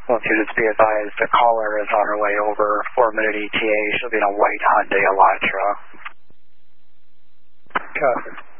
Well, students be advised the caller is on her way over. 4-minute ETA. She'll be in a white Hyundai Elantra. Copy.